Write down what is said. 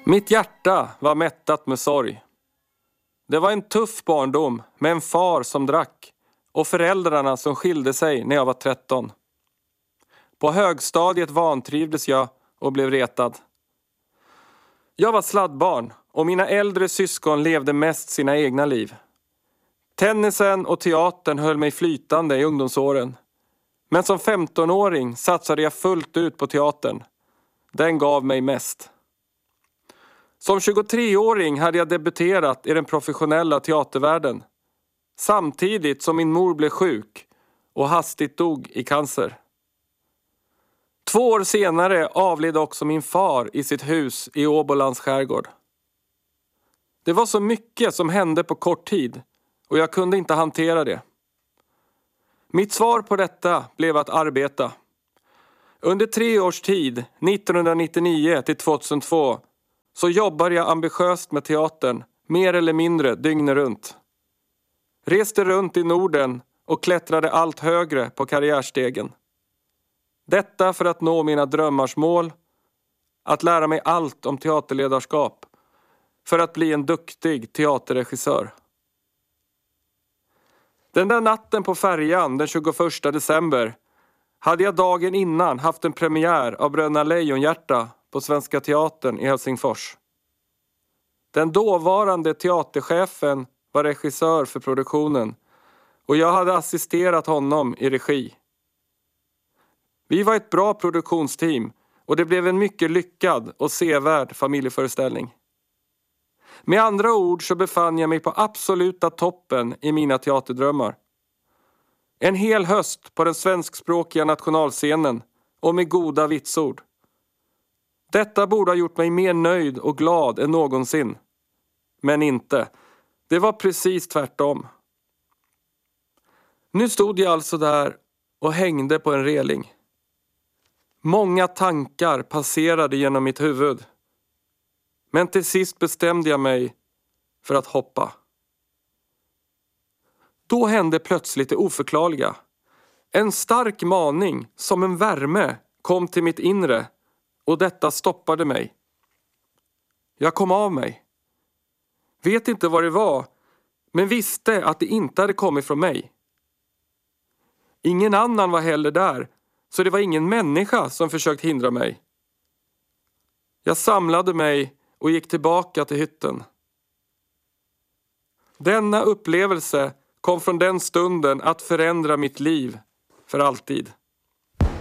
Mitt hjärta var mättat med sorg. Det var en tuff barndom med en far som drack och föräldrarna som skilde sig när jag var 13. På högstadiet vantrivdes jag och blev retad. Jag var sladdbarn och mina äldre syskon levde mest sina egna liv. Tennisen och teatern höll mig flytande i ungdomsåren. Men som 15-åring satsade jag fullt ut på teatern. Den gav mig mest. Som 23-åring hade jag debuterat i den professionella teatervärlden. Samtidigt som min mor blev sjuk och hastigt dog i cancer. 2 år senare avled också min far i sitt hus i Åbolands skärgård. Det var så mycket som hände på kort tid och jag kunde inte hantera det. Mitt svar på detta blev att arbeta. Under 3 års tid, 1999 till 2002, så jobbade jag ambitiöst med teatern, mer eller mindre dygnet runt. Reste runt i Norden och klättrade allt högre på karriärstegen. Detta för att nå mina drömmars mål, att lära mig allt om teaterledarskap, för att bli en duktig teaterregissör. Den där natten på färjan den 21 december hade jag dagen innan haft en premiär av Bröderna Lejonhjärta på Svenska Teatern i Helsingfors. Den dåvarande teaterchefen var regissör för produktionen och jag hade assisterat honom i regi. Vi var ett bra produktionsteam och det blev en mycket lyckad och sevärd familjeföreställning. Med andra ord så befann jag mig på absoluta toppen i mina teaterdrömmar. En hel höst på den svenskspråkiga nationalscenen och med goda vitsord. Detta borde ha gjort mig mer nöjd och glad än någonsin. Men inte. Det var precis tvärtom. Nu stod jag alltså där och hängde på en reling. Många tankar passerade genom mitt huvud. Men till sist bestämde jag mig för att hoppa. Då hände plötsligt det oförklarliga. En stark maning som en värme kom till mitt inre och detta stoppade mig. Jag kom av mig. Vet inte vad det var, men visste att det inte hade kommit från mig. Ingen annan var heller där, så det var ingen människa som försökt hindra mig. Jag samlade mig och gick tillbaka till hytten. Denna upplevelse kom från den stunden att förändra mitt liv för alltid.